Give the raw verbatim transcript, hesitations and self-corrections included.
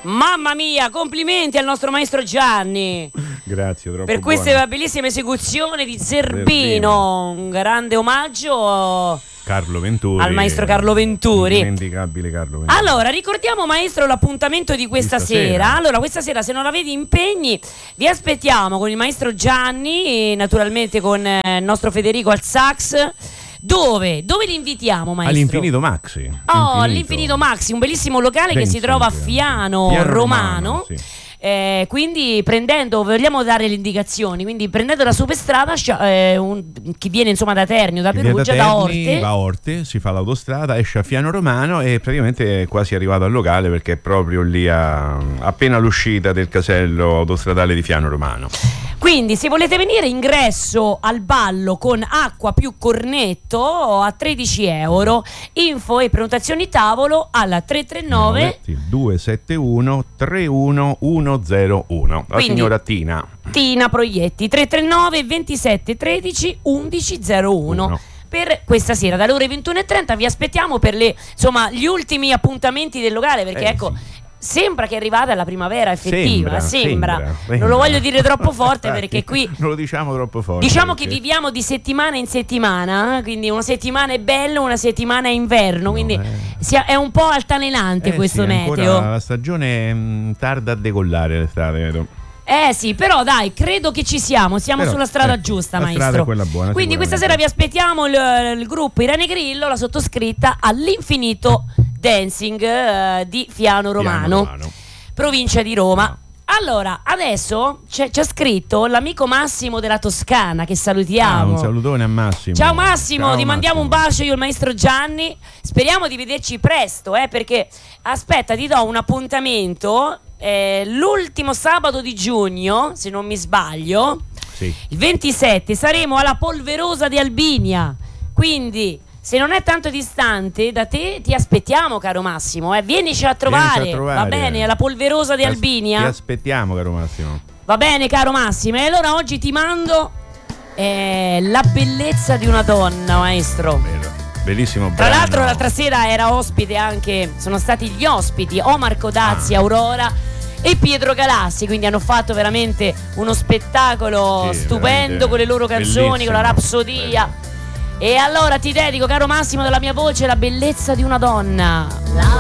Mamma mia, complimenti al nostro maestro Gianni. Grazie, troppo per questa buona. bellissima esecuzione di Zerbino. Zerbino. Un grande omaggio Carlo Venturi, al maestro Carlo Venturi. Indimenticabile Carlo Venturi. Allora, ricordiamo maestro l'appuntamento di questa, Questa sera. sera. Allora, questa sera, se non avete impegni, vi aspettiamo con il maestro Gianni, naturalmente con eh, il nostro Federico al sax. Dove? Dove li invitiamo, maestro? All'Infinito Maxi. Oh, all'Infinito Maxi, un bellissimo locale che si trova a Fiano, Fiano Romano. Romano, sì. Eh, quindi prendendo, vogliamo dare le indicazioni, quindi prendendo la superstrada, scia- eh, un- chi viene insomma da Terni o da Chi viene Perugia, da da Terni, Orte, va a Orte, si fa l'autostrada, esce a Fiano Romano e praticamente è quasi arrivato al locale perché è proprio lì a, appena all'uscita del casello autostradale di Fiano Romano. Quindi se volete venire, ingresso al ballo con acqua più cornetto a tredici euro. Info e prenotazioni tavolo alla tre tre nove due sette uno tre uno uno zero uno. La Quindi- signora Tina. Tina Proietti tre tre nove ventisette tredici undici zero uno. Uno. Per questa sera dalle ore ventuno e trenta vi aspettiamo per le, insomma, gli ultimi appuntamenti del locale, perché Eh, ecco sì. sembra che è arrivata la primavera effettiva, Sembra, sembra, sembra, non sembra. lo voglio dire troppo forte Infatti, perché qui non lo diciamo troppo forte. diciamo che perché- viviamo di settimana in settimana, quindi una settimana è bello, una settimana è inverno, quindi eh. sia- è un po' altalenante Eh questo sì, ancora meteo. La stagione mh, tarda a decollare l'estate, vedo. Eh sì, però dai, credo che ci siamo, siamo Però, sulla strada ecco, giusta, la maestro. strada è quella buona, Quindi questa sera sicuramente. vi aspettiamo il, il gruppo Irene Grillo, la sottoscritta all'Infinito Dancing eh, di Fiano Romano, Piano, Romano. provincia di Roma. Allora, adesso c'è, c'è scritto l'amico Massimo della Toscana, che Ah, salutiamo. un salutone a Massimo. Ciao Massimo, Ciao, ti mandiamo un Massimo. bacio io e il maestro Gianni. Speriamo di vederci presto, eh, perché aspetta, ti do un appuntamento eh, l'ultimo sabato di giugno, se non mi sbaglio, Sì. il ventisette, saremo alla Polverosa di Albinia. Quindi, se non è tanto distante da te, ti aspettiamo, caro Massimo. Eh. Vienici a trovare, Vienici a trovare. va bene? Alla Polverosa di Ti as- Albinia. Ti aspettiamo, caro Massimo. Va bene, caro Massimo. E allora oggi ti mando eh, La bellezza di una donna, maestro. Bello. Bellissimo Tra brano. l'altro l'altra sera era ospite anche, sono stati gli ospiti Omar Codazzi, Ah. Aurora e Pietro Galassi, quindi hanno fatto veramente uno spettacolo Sì, stupendo veramente con le loro canzoni, con la bellissimo. rapsodia. E allora ti dedico, caro Massimo, della mia voce, La bellezza di una donna.